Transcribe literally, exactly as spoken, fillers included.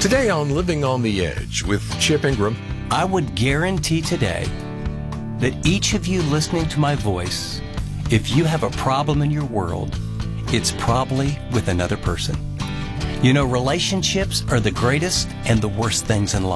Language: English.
Today on Living on the Edge with Chip Ingram. I would guarantee today that each of you listening to my voice, if you have a problem in your world, it's probably with another person. You know, relationships are the greatest and the worst things in life.